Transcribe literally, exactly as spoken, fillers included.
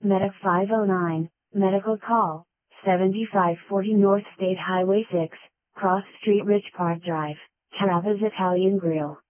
Medic five oh nine, medical call, seventy-five forty North State Highway six, Cross Street Rich Park Drive, Carrabba's Italian Grill.